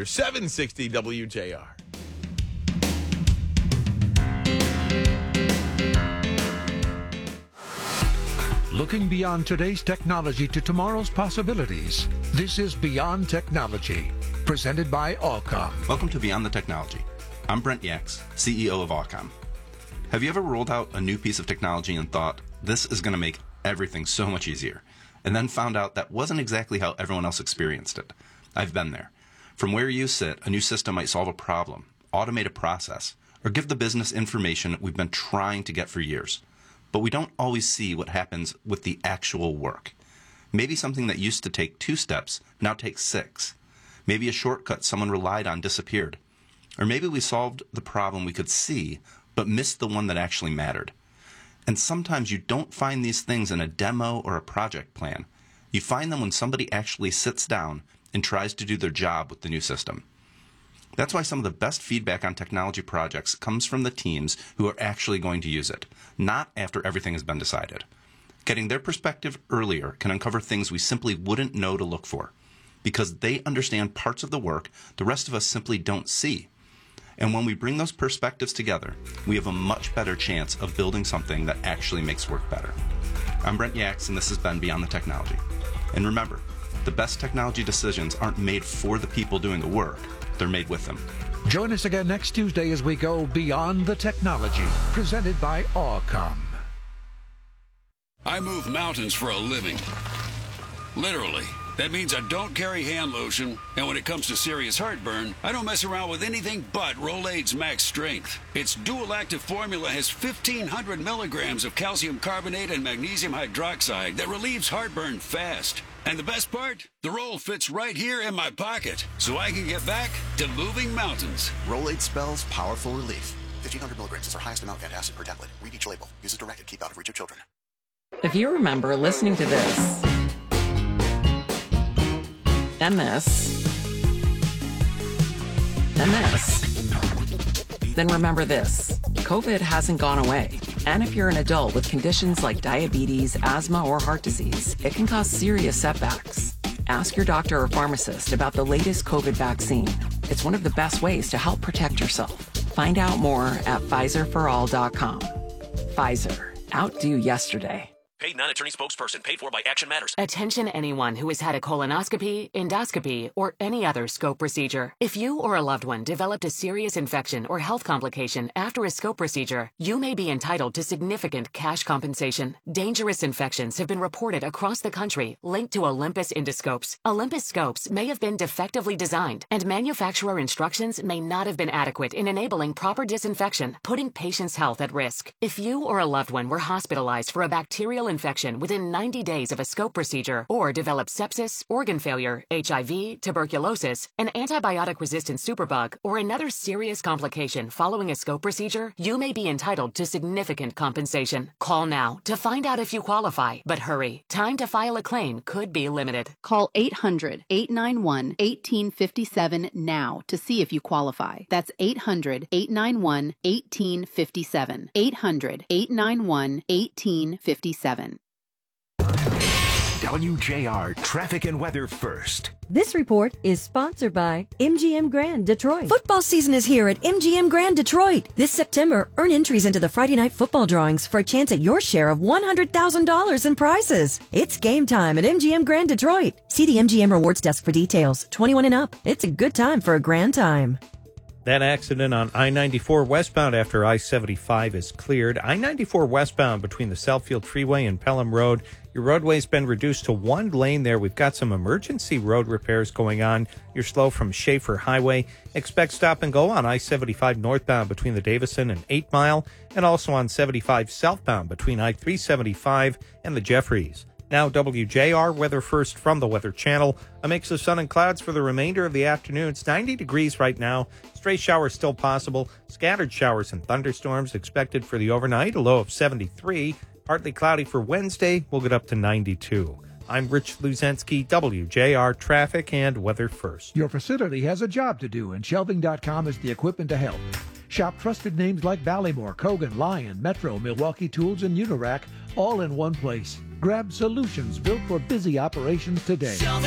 Weather, 760 WJR. Looking beyond today's technology to tomorrow's possibilities. This is Beyond Technology, presented by Allcom. Welcome to Beyond the Technology. I'm Brent Yax, CEO of Allcom. Have you ever rolled out a new piece of technology and thought, this is going to make everything so much easier, and then found out that wasn't exactly how everyone else experienced it? I've been there. From where you sit, a new system might solve a problem, automate a process, or give the business information we've been trying to get for years. But we don't always see what happens with the actual work. Maybe something that used to take 2 steps now takes 6. Maybe a shortcut someone relied on disappeared. Or maybe we solved the problem we could see, but missed the one that actually mattered. And sometimes you don't find these things in a demo or a project plan. You find them when somebody actually sits down and tries to do their job with the new system. That's why some of the best feedback on technology projects comes from the teams who are actually going to use it, not after everything has been decided. Getting their perspective earlier can uncover things we simply wouldn't know to look for, because they understand parts of the work the rest of us simply don't see. And when we bring those perspectives together, we have a much better chance of building something that actually makes work better. I'm Brent Yax, and this has been Beyond the Technology. And remember, the best technology decisions aren't made for the people doing the work. They're made with them. Join us again next Tuesday as we go Beyond the Technology, presented by Allcom. I move mountains for a living. Literally. That means I don't carry hand lotion, and when it comes to serious heartburn, I don't mess around with anything but Rolaids Max Strength. Its dual-active formula has 1,500 milligrams of calcium carbonate and magnesium hydroxide that relieves heartburn fast. And the best part? The roll fits right here in my pocket, so I can get back to moving mountains. Rolaids spells powerful relief. 1,500 milligrams is our highest amount of antacid per tablet. Read each label. Use as directed. Keep out of reach of children. If you remember listening to this, and this, and this, then remember this. COVID hasn't gone away. And if you're an adult with conditions like diabetes, asthma, or heart disease, it can cause serious setbacks. Ask your doctor or pharmacist about the latest COVID vaccine. It's one of the best ways to help protect yourself. Find out more at PfizerForAll.com. Pfizer. Outdo yesterday. Paid non-attorney spokesperson paid for by Action Matters. Attention anyone who has had a colonoscopy, endoscopy, or any other scope procedure. If you or a loved one developed a serious infection or health complication after a scope procedure, you may be entitled to significant cash compensation. Dangerous infections have been reported across the country linked to Olympus endoscopes. Olympus scopes may have been defectively designed, and manufacturer instructions may not have been adequate in enabling proper disinfection, putting patients' health at risk. If you or a loved one were hospitalized for a bacterial infection within 90 days of a scope procedure, or developed sepsis, organ failure, HIV, tuberculosis, an antibiotic-resistant superbug, or another serious complication following a scope procedure, you may be entitled to significant compensation. Call now to find out if you qualify, but hurry. Time to file a claim could be limited. Call 800-891-1857 now to see if you qualify. That's 800-891-1857. 800-891-1857. WJR Traffic and Weather First. This report is sponsored by MGM Grand Detroit. Football season is here at MGM Grand Detroit. This September, earn entries into the Friday night football drawings for a chance at your share of $100,000 in prizes. It's game time at MGM Grand Detroit. See the MGM Rewards desk for details. 21 and up. It's a good time for a grand time. That accident on I-94 westbound after I-75 is cleared. I-94 westbound between the Southfield Freeway and Pelham Road. Your roadway's been reduced to one lane there. We've got some emergency road repairs going on. You're slow from Schaefer Highway. Expect stop and go on I-75 northbound between the Davison and 8 Mile, and also on 75 southbound between I-375 and the Jeffries. Now WJR Weather First from the Weather Channel. A mix of sun and clouds for the remainder of the afternoon. It's 90 degrees right now. Stray showers still possible. Scattered showers and thunderstorms expected for the overnight. A low of 73. Partly cloudy for Wednesday. We'll get up to 92. I'm Rich Luzensky, WJR Traffic and Weather First. Your facility has a job to do, and Shelving.com is the equipment to help. Shop trusted names like Ballymore, Kogan, Lion, Metro, Milwaukee Tools, and Unirac all in one place. Grab solutions built for busy operations today.